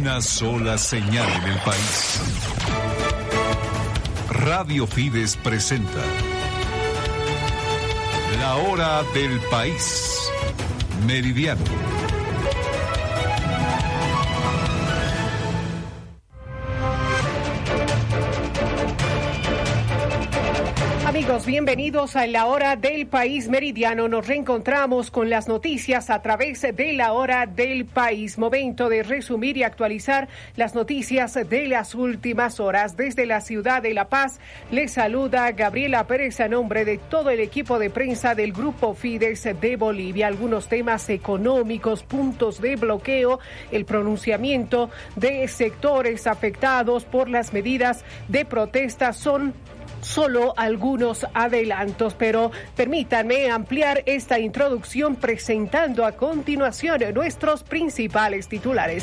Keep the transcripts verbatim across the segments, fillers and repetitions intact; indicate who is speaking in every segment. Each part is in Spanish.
Speaker 1: Una sola señal en el país. Radio Fides presenta La Hora del País. Meridiano.
Speaker 2: Amigos, bienvenidos a La Hora del País Meridiano. Nos reencontramos con las noticias a través de La Hora del País. Momento de resumir y actualizar las noticias de las últimas horas. Desde la ciudad de La Paz, les saluda Gabriela Pérez a nombre de todo el equipo de prensa del Grupo Fides de Bolivia. Algunos temas económicos, puntos de bloqueo, el pronunciamiento de sectores afectados por las medidas de protesta son solo algunos adelantos, pero permítanme ampliar esta introducción presentando a continuación nuestros principales titulares.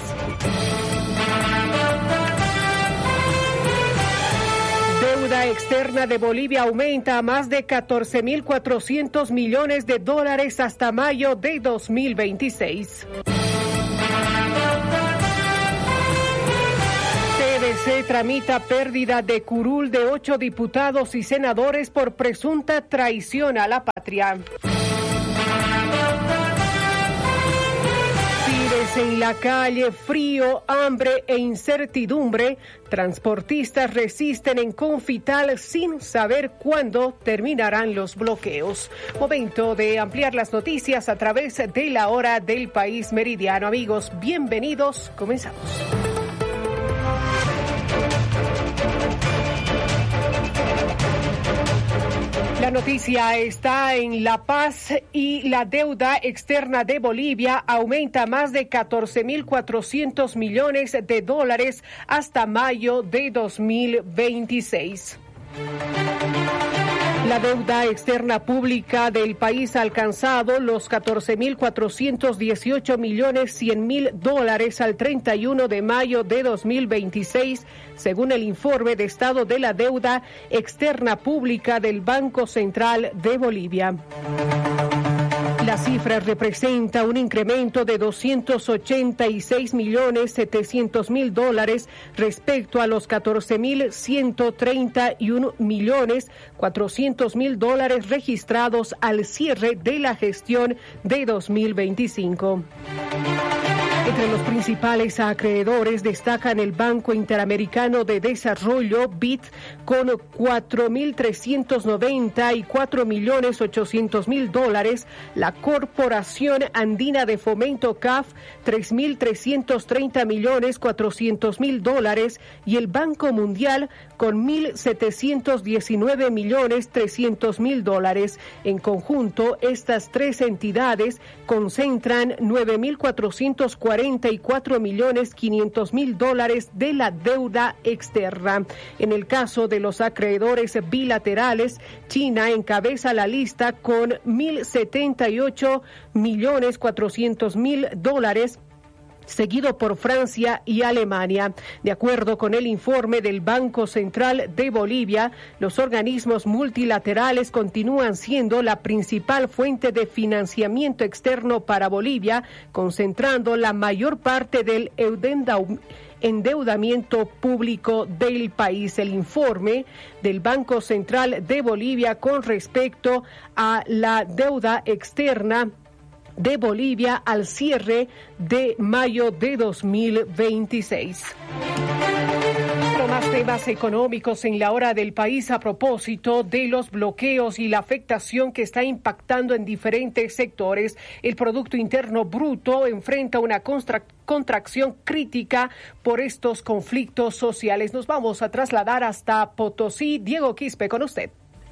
Speaker 2: Deuda externa de Bolivia aumenta a más de catorce mil cuatrocientos millones de dólares hasta mayo de dos mil veintiséis. Se tramita pérdida de curul de ocho diputados y senadores por presunta traición a la patria. Pibes en la calle, frío, hambre e incertidumbre. Transportistas resisten en Confital sin saber cuándo terminarán los bloqueos. Momento de ampliar las noticias a través de La Hora del País Meridiano. Amigos, bienvenidos. Comenzamos. La noticia está en La Paz y la deuda externa de Bolivia aumenta más de catorce mil cuatrocientos millones de dólares hasta mayo de dos mil veintiséis. La deuda externa pública del país ha alcanzado los catorce mil cuatrocientos dieciocho millones cien mil dólares al treinta y uno de mayo de dos mil veintiséis, según el informe de estado de la deuda externa pública del Banco Central de Bolivia. La cifra representa un incremento de doscientos ochenta y seis millones setecientos mil dólares respecto a los catorce mil ciento treinta y un millones cuatrocientos mil dólares registrados al cierre de la gestión de dos mil veinticinco. Entre los principales acreedores destacan el Banco Interamericano de Desarrollo, B I D, con cuatro mil trescientos noventa y cuatro millones ochocientos mil dólares, la Corporación Andina de Fomento, C A F, tres mil trescientos treinta millones cuatrocientos mil dólares, y el Banco Mundial con mil setecientos diecinueve millones trescientos mil dólares. En conjunto, estas tres entidades concentran nueve mil cuatrocientos cuarenta y cuatro millones quinientos mil dólares de la deuda externa. En el caso de los acreedores bilaterales, China encabeza la lista con mil setenta y ocho millones cuatrocientos mil dólares, seguido por Francia y Alemania. De acuerdo con el informe del Banco Central de Bolivia, los organismos multilaterales continúan siendo la principal fuente de financiamiento externo para Bolivia, concentrando la mayor parte del endeudamiento público del país. El informe del Banco Central de Bolivia con respecto a la deuda externa de Bolivia al cierre de mayo de dos mil veintiséis. Más temas económicos en La Hora del País a propósito de los bloqueos y la afectación que está impactando en diferentes sectores. El Producto Interno Bruto enfrenta una contra- contracción crítica por estos conflictos sociales. Nos vamos a trasladar hasta Potosí. Diego Quispe, con usted.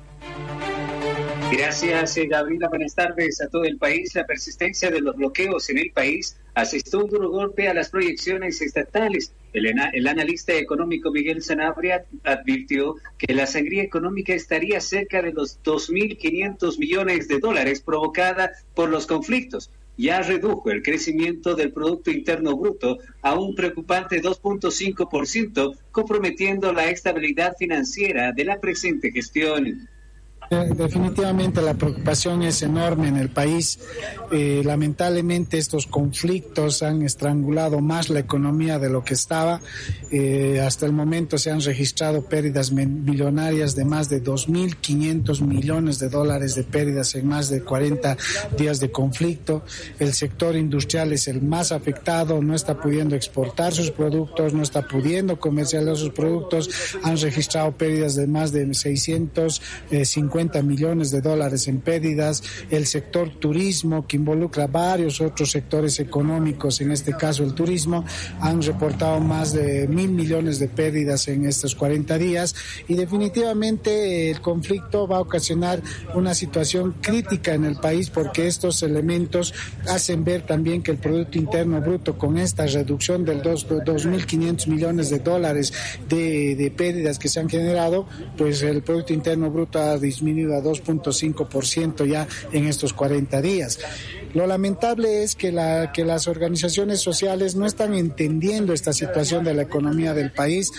Speaker 3: Gracias, Gabriela. Buenas tardes a todo el país. La persistencia de los bloqueos en el país asestó un duro golpe a las proyecciones estatales. El, el analista económico Miguel Sanabria advirtió que la sangría económica estaría cerca de los dos mil quinientos millones de dólares provocada por los conflictos. Ya redujo el crecimiento del Producto Interno Bruto a un preocupante dos punto cinco por ciento, comprometiendo la estabilidad financiera de la presente gestión.
Speaker 4: Definitivamente la preocupación es enorme en el país. Eh, lamentablemente estos conflictos han estrangulado más la economía de lo que estaba. Eh, hasta el momento se han registrado pérdidas millonarias de más de dos mil quinientos millones de dólares de pérdidas en más de cuarenta días de conflicto. El sector industrial es el más afectado, no está pudiendo exportar sus productos, no está pudiendo comercializar sus productos. Han registrado pérdidas de más de seiscientos cincuenta millones de dólares en pérdidas. El sector turismo, que involucra varios otros sectores económicos, en este caso el turismo, han reportado más de mil millones de pérdidas en estos cuarenta días, y definitivamente el conflicto va a ocasionar una situación crítica en el país, porque estos elementos hacen ver también que el Producto Interno Bruto, con esta reducción del dos mil quinientos millones de dólares de, de pérdidas que se han generado, pues el Producto Interno Bruto ha disminuido a dos punto cinco por ciento ya en estos cuarenta días. Lo lamentable es que, la, que las organizaciones sociales no están entendiendo esta situación de la economía del país.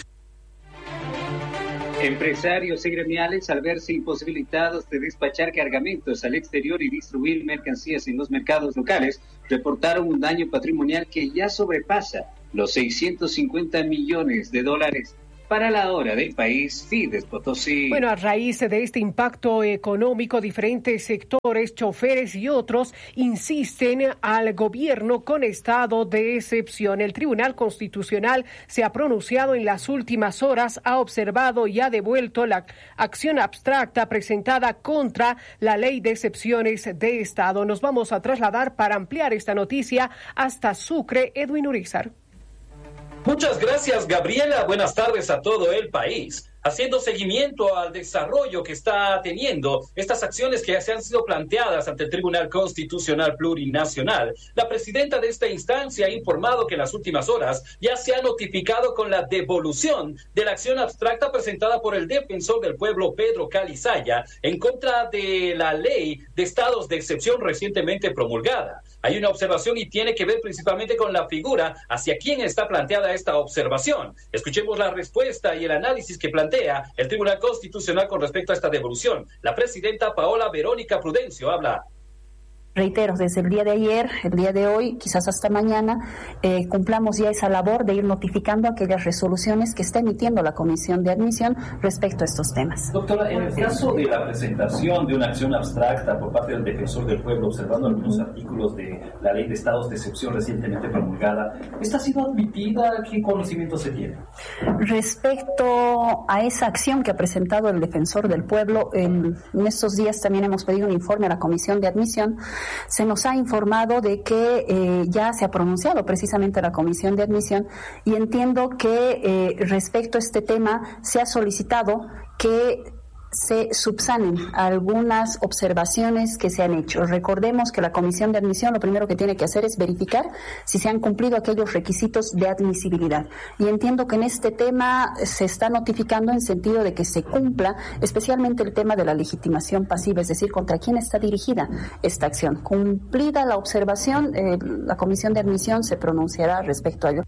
Speaker 3: Empresarios y gremiales, al verse imposibilitados de despachar cargamentos al exterior y distribuir mercancías en los mercados locales, reportaron un daño patrimonial que ya sobrepasa los seiscientos cincuenta millones de dólares. Para la hora del país, Fides Potosí.
Speaker 2: Bueno, a raíz de este impacto económico, diferentes sectores, choferes y otros insisten al gobierno con estado de excepción. El Tribunal Constitucional se ha pronunciado en las últimas horas, ha observado y ha devuelto la acción abstracta presentada contra la Ley de Excepciones de Estado. Nos vamos a trasladar para ampliar esta noticia hasta Sucre. Edwin Urizar.
Speaker 5: Muchas gracias, Gabriela. Buenas tardes a todo el país. Haciendo seguimiento al desarrollo que está teniendo estas acciones que se han sido planteadas ante el Tribunal Constitucional Plurinacional, la presidenta de esta instancia ha informado que en las últimas horas ya se ha notificado con la devolución de la acción abstracta presentada por el defensor del pueblo, Pedro Calizaya, en contra de la ley de estados de excepción recientemente promulgada. Hay una observación y tiene que ver principalmente con la figura hacia quién está planteada esta observación. Escuchemos la respuesta y el análisis que plantea el Tribunal Constitucional con respecto a esta devolución. La presidenta Paola Verónica Prudencio habla.
Speaker 6: Reitero, desde el día de ayer, el día de hoy, quizás hasta mañana, eh, cumplamos ya esa labor de ir notificando aquellas resoluciones que está emitiendo la Comisión de Admisión respecto a estos temas.
Speaker 5: Doctora, en el caso de la presentación de una acción abstracta por parte del Defensor del Pueblo, observando algunos artículos de la Ley de Estados de Excepción recientemente promulgada, ¿esta ha sido admitida? ¿Qué conocimiento se tiene?
Speaker 6: Respecto a esa acción que ha presentado el Defensor del Pueblo, en, en estos días también hemos pedido un informe a la Comisión de Admisión. Se nos ha informado de que eh, ya se ha pronunciado precisamente la Comisión de Admisión, y entiendo que eh, respecto a este tema se ha solicitado que se subsanen algunas observaciones que se han hecho. Recordemos que la Comisión de Admisión lo primero que tiene que hacer es verificar si se han cumplido aquellos requisitos de admisibilidad. Y entiendo que en este tema se está notificando en sentido de que se cumpla especialmente el tema de la legitimación pasiva, es decir, contra quién está dirigida esta acción. Cumplida la observación, eh, la Comisión de Admisión se pronunciará respecto a ello.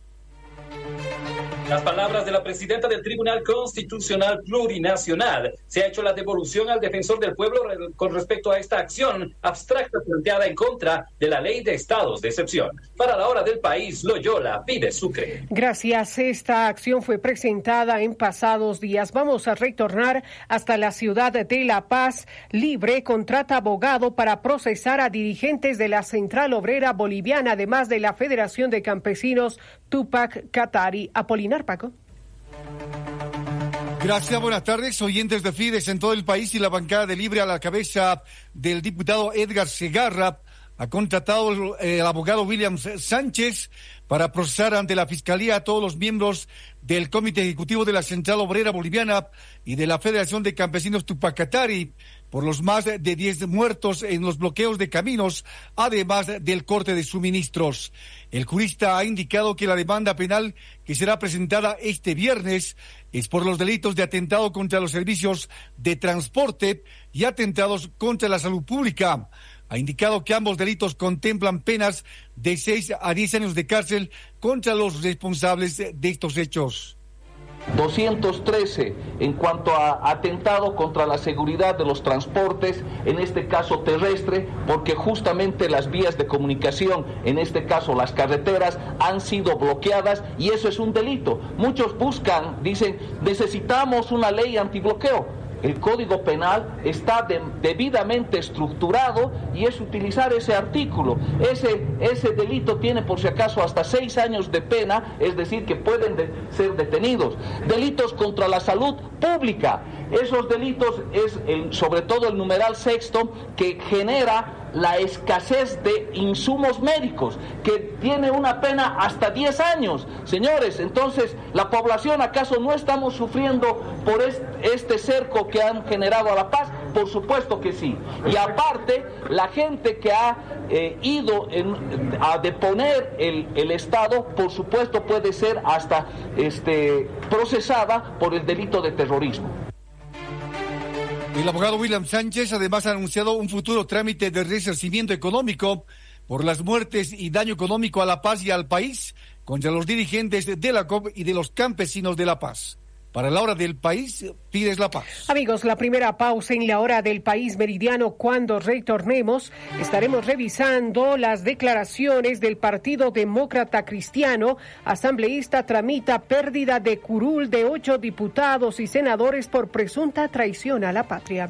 Speaker 5: Las palabras de la presidenta del Tribunal Constitucional Plurinacional. Se ha hecho la devolución al Defensor del Pueblo con respecto a esta acción abstracta planteada en contra de la Ley de Estados de Excepción. Para la hora del país, Loyola, Pide Sucre.
Speaker 2: Gracias. Esta acción fue presentada en pasados días. Vamos a retornar hasta la ciudad de La Paz. Libre contrata abogado para procesar a dirigentes de la Central Obrera Boliviana, además de la Federación de Campesinos Tupac Katari. Apolinar Paco.
Speaker 7: Gracias, buenas tardes, oyentes de Fides en todo el país. Y la bancada de Libre, a la cabeza del diputado Edgar Segarra, ha contratado el, el abogado William Sánchez para procesar ante la Fiscalía a todos los miembros del Comité Ejecutivo de la Central Obrera Boliviana y de la Federación de Campesinos Tupac Katari por los más de diez muertos en los bloqueos de caminos, además del corte de suministros. El jurista ha indicado que la demanda penal que será presentada este viernes es por los delitos de atentado contra los servicios de transporte y atentados contra la salud pública. Ha indicado que ambos delitos contemplan penas de seis a diez años de cárcel contra los responsables de estos hechos.
Speaker 8: doscientos trece en cuanto a atentado contra la seguridad de los transportes, en este caso terrestre, porque justamente las vías de comunicación, en este caso las carreteras, han sido bloqueadas y eso es un delito. Muchos buscan, dicen, necesitamos una ley antibloqueo. El Código Penal está de, debidamente estructurado y es utilizar ese artículo. Ese, ese delito tiene por si acaso hasta seis años de pena, es decir, que pueden de, ser detenidos. Delitos contra la salud pública. Esos delitos es el, sobre todo el numeral sexto que genera la escasez de insumos médicos, que tiene una pena hasta diez años. Señores, entonces, ¿la población acaso no estamos sufriendo por este cerco que han generado a la paz? Por supuesto que sí. Y aparte, la gente que ha eh, ido en, a deponer el, el Estado, por supuesto puede ser hasta este, procesada por el delito de terrorismo.
Speaker 7: El abogado William Sánchez además ha anunciado un futuro trámite de resarcimiento económico por las muertes y daño económico a la paz y al país contra los dirigentes de la C O P y de los campesinos de La Paz. Para la hora del país, pides la paz.
Speaker 2: Amigos, la primera pausa en la hora del país meridiano. Cuando retornemos, estaremos revisando las declaraciones del Partido Demócrata Cristiano. Asambleísta tramita pérdida de curul de ocho diputados y senadores por presunta traición a la patria.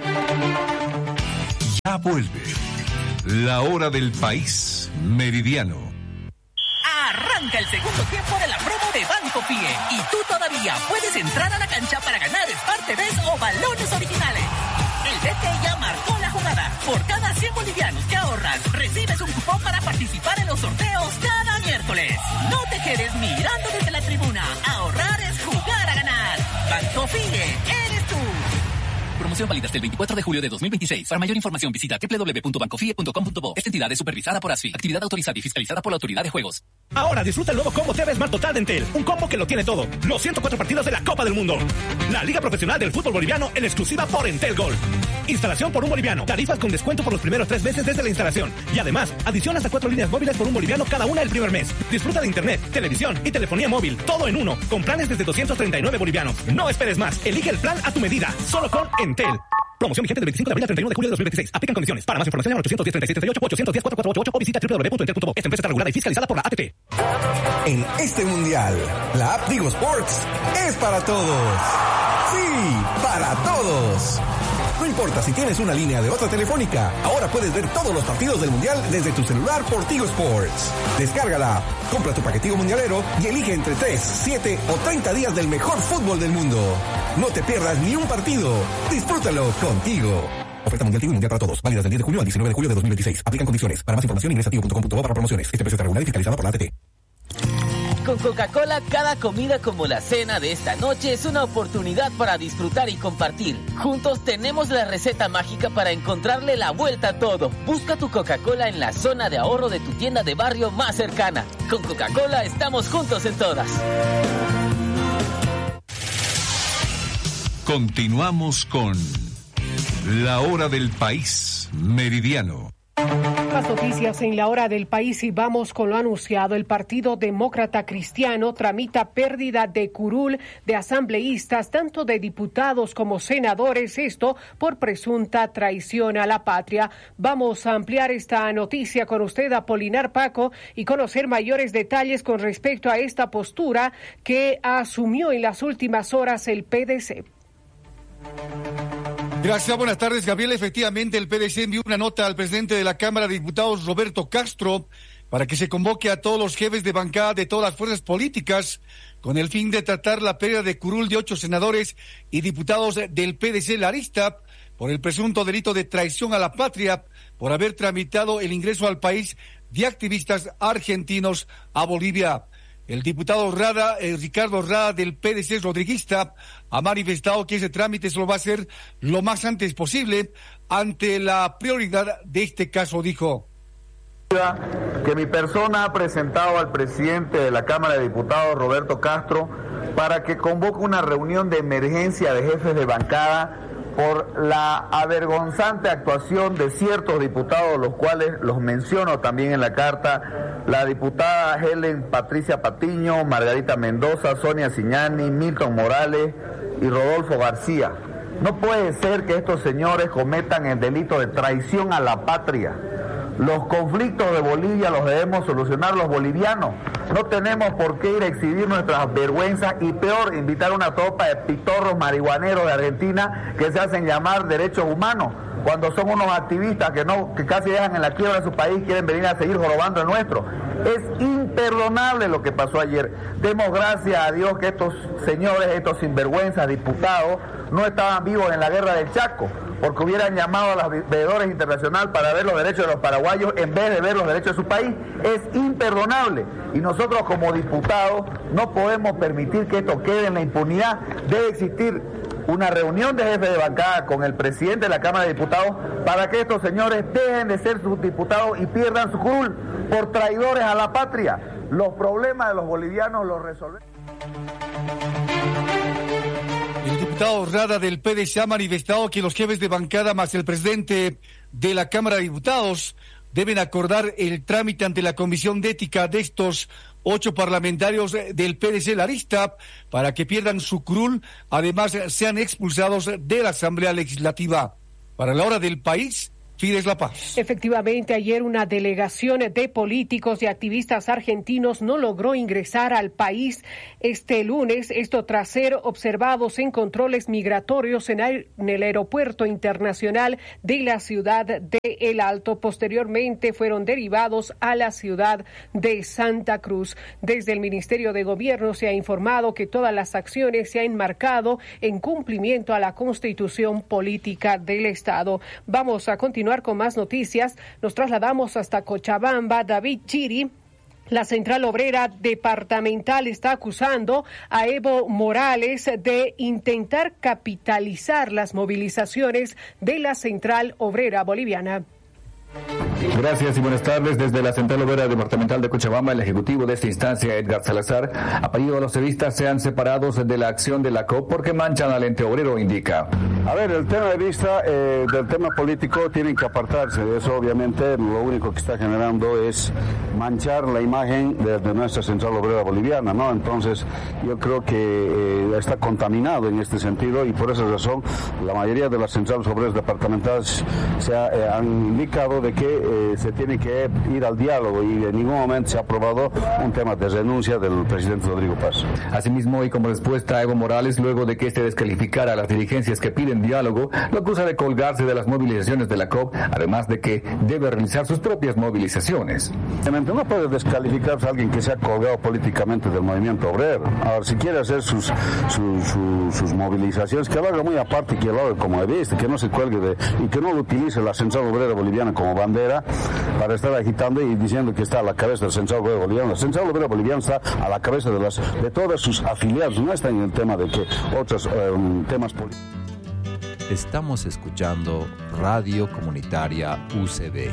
Speaker 1: Ya vuelve la hora del país meridiano.
Speaker 9: Arranca el segundo tiempo de la promo de Banco F I E y tú todavía puedes entrar a la cancha para ganar Smart T Vs o balones originales. El D T ya marcó la jugada. Por cada cien bolivianos que ahorras, recibes un cupón para participar en los sorteos cada miércoles. No te quedes mirando desde la tribuna. Ahorrar es jugar a ganar. Banco F I E, eres tú. Promoción válida hasta el veinticuatro de julio de dos mil veintiséis. Para mayor información visita doble u doble u doble u punto banco f i e punto com punto bo. Esta entidad es supervisada por ASFI. Actividad autorizada y fiscalizada por la Autoridad de Juegos.
Speaker 10: Ahora disfruta el nuevo combo T V Smart Total de Entel. Un combo que lo tiene todo. Los ciento cuatro partidos de la Copa del Mundo. La Liga Profesional del Fútbol Boliviano en exclusiva por Entel Gold. Instalación por un boliviano. Tarifas con descuento por los primeros tres meses desde la instalación. Y además, adición hasta cuatro líneas móviles por un boliviano cada una el primer mes. Disfruta de internet, televisión y telefonía móvil. Todo en uno. Con planes desde doscientos treinta y nueve bolivianos. No esperes más. Elige el plan a tu medida. Solo con Entel. Promoción vigente del veinticinco de abril al treinta y uno de julio de dos mil veintiséis. Aplican condiciones. Para más información, llama ochocientos diez, treinta y siete, treinta y ocho, ochocientos diez, cuarenta y cuatro ochenta y ocho o visita doble u doble u doble u punto entel punto bo. Esta empresa está regulada y fiscalizada por la A T P.
Speaker 11: En este mundial, la app Tigo Sports es para todos. Sí, para todos. No importa si tienes una línea de otra telefónica, ahora puedes ver todos los partidos del mundial desde tu celular por Tigo Sports. Descárgala, compra tu paquetico mundialero y elige entre tres, siete o treinta días del mejor fútbol del mundo. No te pierdas ni un partido. Disfrútalo contigo. Oferta mundial Tigo y mundial para todos. Válidas del diez de junio al diecinueve de julio de dos mil veintiséis. Aplican condiciones. Para más información ingresa a tigo punto com punto bo para promociones. Esta empresa está regulada y fiscalizada por la A T P.
Speaker 12: Con Coca-Cola, cada comida como la cena de esta noche es una oportunidad para disfrutar y compartir. Juntos tenemos la receta mágica para encontrarle la vuelta a todo. Busca tu Coca-Cola en la zona de ahorro de tu tienda de barrio más cercana. Con Coca-Cola estamos juntos en todas.
Speaker 1: Continuamos con la hora del país meridiano.
Speaker 2: Más noticias en la hora del país y vamos con lo anunciado. El Partido Demócrata Cristiano tramita pérdida de curul de asambleístas, tanto de diputados como senadores, esto por presunta traición a la patria. Vamos a ampliar esta noticia con usted, Apolinar Paco, y conocer mayores detalles con respecto a esta postura que asumió en las últimas horas el P D C.
Speaker 7: Gracias, buenas tardes, Gabriel. Efectivamente, el P D C envió una nota al presidente de la Cámara de Diputados, Roberto Castro, para que se convoque a todos los jefes de bancada de todas las fuerzas políticas con el fin de tratar la pérdida de curul de ocho senadores y diputados del P D C Larista por el presunto delito de traición a la patria por haber tramitado el ingreso al país de activistas argentinos a Bolivia. El diputado Rada, eh, Ricardo Rada del P D C Rodriguista ha manifestado que ese trámite se lo va a hacer lo más antes posible ante la prioridad de este caso, dijo.
Speaker 13: Que mi persona ha presentado al presidente de la Cámara de Diputados, Roberto Castro, para que convoque una reunión de emergencia de jefes de bancada por la avergonzante actuación de ciertos diputados, los cuales los menciono también en la carta: la diputada Helen Patricia Patiño, Margarita Mendoza, Sonia Ciñani, Milton Morales y Rodolfo García. No puede ser que estos señores cometan el delito de traición a la patria. Los conflictos de Bolivia los debemos solucionar los bolivianos. No tenemos por qué ir a exhibir nuestras vergüenzas y peor, invitar a una tropa de pitorros marihuaneros de Argentina que se hacen llamar derechos humanos, cuando son unos activistas que no que casi dejan en la quiebra su país y quieren venir a seguir jorobando el nuestro. Es imperdonable lo que pasó ayer. Demos gracias a Dios que estos señores, estos sinvergüenzas diputados, no estaban vivos en la guerra del Chaco, porque hubieran llamado a los veedores internacionales para ver los derechos de los paraguayos en vez de ver los derechos de su país. Es imperdonable. Y nosotros como diputados no podemos permitir que esto quede en la impunidad. Debe existir una reunión de jefes de bancada con el presidente de la Cámara de Diputados para que estos señores dejen de ser sus diputados y pierdan su curul por traidores a la patria. Los problemas de los bolivianos los resolvemos.
Speaker 7: El diputado Rada del P D C ha manifestado que los jefes de bancada más el presidente de la Cámara de Diputados deben acordar el trámite ante la Comisión de Ética de estos ocho parlamentarios del P D C Larista para que pierdan su curul, además sean expulsados de la Asamblea Legislativa. Para la hora del país, Fides La Paz.
Speaker 2: Efectivamente, ayer una delegación de políticos y activistas argentinos no logró ingresar al país este lunes, esto tras ser observados en controles migratorios en el aeropuerto internacional de la ciudad de El Alto. Posteriormente fueron derivados a la ciudad de Santa Cruz. Desde el Ministerio de Gobierno se ha informado que todas las acciones se han enmarcado en cumplimiento a la Constitución Política del Estado. Vamos a continuar con más noticias. Nos trasladamos hasta Cochabamba. David Chiri. La Central Obrera Departamental está acusando a Evo Morales de intentar capitalizar las movilizaciones de la Central Obrera Boliviana.
Speaker 14: Gracias y buenas tardes. Desde la Central Obrera Departamental de Cochabamba, el ejecutivo de esta instancia, Edgar Salazar, ha pedido a los cevistas sean separados de la acción de la C O P porque manchan al ente obrero, indica.
Speaker 15: A ver, el tema de vista eh, del tema político tienen que apartarse. Eso obviamente lo único que está generando es manchar la imagen de, de nuestra Central Obrera Boliviana, ¿no? Entonces yo creo que eh, está contaminado en este sentido y por esa razón la mayoría de las centrales obreras departamentales se ha, eh, han indicado de que eh, se tiene que ir al diálogo y en ningún momento se ha aprobado un tema de renuncia del presidente Rodrigo Paz.
Speaker 14: Asimismo, y como respuesta a Evo Morales, luego de que este descalificara a las dirigencias que piden diálogo, lo acusa de colgarse de las movilizaciones de la C O P, además de que debe realizar sus propias movilizaciones.
Speaker 15: No puede descalificarse a alguien que se ha colgado políticamente del movimiento obrero. Ahora, si quiere hacer sus, sus, sus, sus movilizaciones, que lo haga muy aparte y que lo haga como de vista, que no se cuelgue de, y que no lo utilice la Central Obrera Boliviana como bandera para estar agitando y diciendo que está a la cabeza de la Central Obrera Boliviana. La Central Obrera Boliviana está a la cabeza de las de todas sus afiliados, no está en el tema de que otros um, temas políticos.
Speaker 16: Estamos escuchando Radio Comunitaria U C B.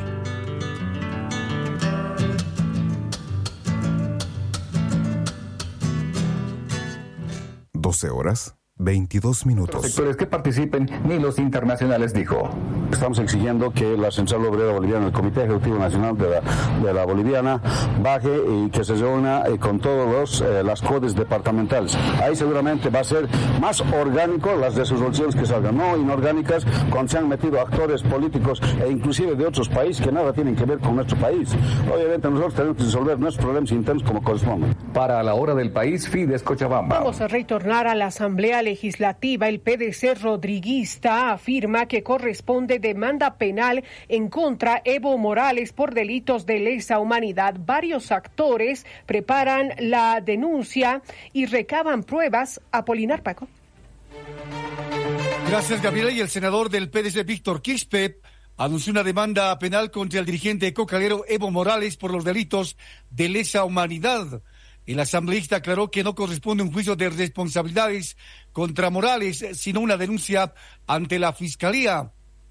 Speaker 17: doce horas, veintidós minutos.
Speaker 14: Los sectores que participen ni los internacionales, dijo.
Speaker 15: Estamos exigiendo que la Central Obrera Boliviana, el Comité Ejecutivo Nacional de la, de la Boliviana, baje y que se reúna eh, con todos los eh, las codes departamentales. Ahí seguramente va a ser más orgánico las resoluciones que salgan, no inorgánicas, cuando se han metido actores políticos e inclusive de otros países que nada tienen que ver con nuestro país. Obviamente nosotros tenemos que resolver nuestros problemas internos como corresponde.
Speaker 14: Para la hora del país, Fides Cochabamba.
Speaker 2: Vamos a retornar a la Asamblea Legislativa. El P D C rodriguista afirma que corresponde demanda penal en contra Evo Morales por delitos de lesa humanidad. Varios actores preparan la denuncia y recaban pruebas. Apolinar, Paco.
Speaker 7: Gracias, Gabriela. Y el senador del P D C, Víctor Quispe, anunció una demanda penal contra el dirigente cocalero Evo Morales por los delitos de lesa humanidad. El asambleísta aclaró que no corresponde un juicio de responsabilidades contra Morales, sino una denuncia ante la Fiscalía.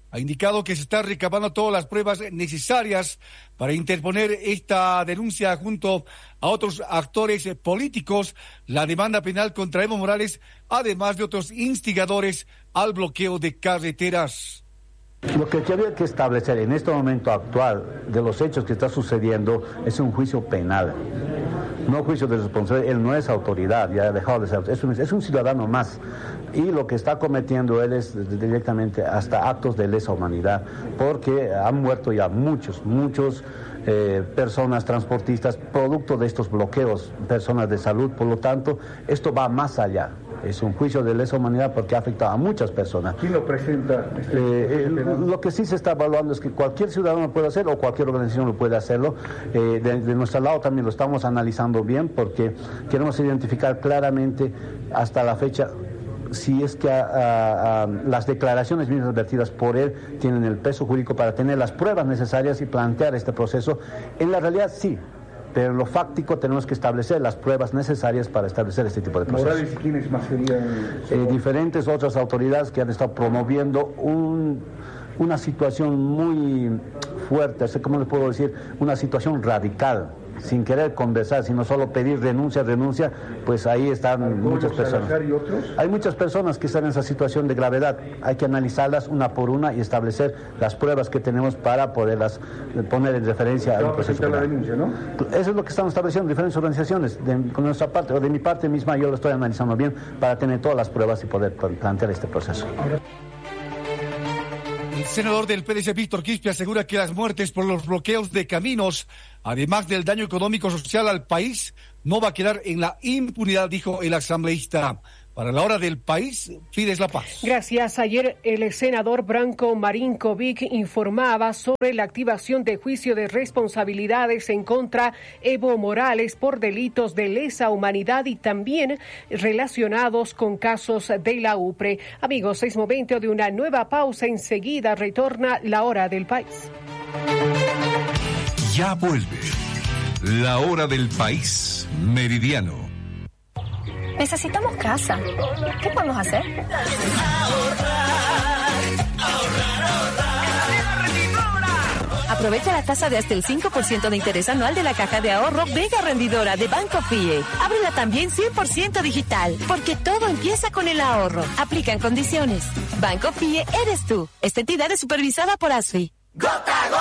Speaker 7: ha indicado que se están recabando todas las pruebas necesarias para interponer esta denuncia junto a otros actores políticos, la demanda penal contra Evo Morales, además de otros instigadores al bloqueo de carreteras.
Speaker 18: Lo que había que establecer en este momento actual de los hechos que está sucediendo es un juicio penal, no juicio de responsabilidad. Él no es autoridad, ya ha dejado de ser, es un, es un ciudadano más, y lo que está cometiendo él es directamente hasta actos de lesa humanidad, porque han muerto ya muchos, muchos eh, personas transportistas producto de estos bloqueos, personas de salud. Por lo tanto, esto va más allá. Es un juicio de lesa humanidad porque ha afectado a muchas personas.
Speaker 19: ¿Quién lo presenta? Este,
Speaker 18: eh, eh, lo que sí se está evaluando es que cualquier ciudadano lo puede hacer o cualquier organización lo puede hacerlo. Eh, de, de nuestro lado también lo estamos analizando bien porque queremos identificar claramente hasta la fecha si es que a, a, a, las declaraciones mismas vertidas por él tienen el peso jurídico para tener las pruebas necesarias y plantear este proceso. En la realidad sí. Pero en lo fáctico tenemos que establecer las pruebas necesarias para establecer este tipo de procesos.
Speaker 19: ¿Morales y quiénes más serían?
Speaker 18: Eh, diferentes otras autoridades que han estado promoviendo un, una situación muy fuerte, ¿cómo les puedo decir? Una situación radical, sin querer conversar, sino solo pedir renuncia, renuncia, pues ahí están muchas personas.
Speaker 19: ¿Y otros?
Speaker 18: Hay muchas personas que están en esa situación de gravedad. Hay que analizarlas una por una y establecer las pruebas que tenemos para poderlas poner en referencia a un proceso penal.
Speaker 19: La denuncia, ¿no?
Speaker 18: Eso es lo que estamos estableciendo, diferentes organizaciones. De, con nuestra parte, o de mi parte misma, yo lo estoy analizando bien para tener todas las pruebas y poder plantear este proceso.
Speaker 7: El senador del P D C, Víctor Quispe, asegura que las muertes por los bloqueos de caminos, además del daño económico social al país, no va a quedar en la impunidad, dijo el asambleísta. Para la hora del país, Fides La Paz.
Speaker 2: Gracias. Ayer el senador Branko Marinkovic informaba sobre la activación de juicio de responsabilidades en contra Evo Morales por delitos de lesa humanidad y también relacionados con casos de la UPRE. Amigos, es momento de una nueva pausa. Enseguida retorna la hora del país.
Speaker 1: Ya vuelve la hora del país meridiano.
Speaker 20: Necesitamos casa. ¿Qué podemos hacer? Aprovecha la tasa de hasta el cinco por ciento de interés anual de la caja de ahorro Vega Rendidora de Banco F I E. Ábrela también cien por ciento digital, porque todo empieza con el ahorro. Aplican condiciones. Banco F I E eres tú. Esta entidad es supervisada por A S F I. ¡Gota, gota!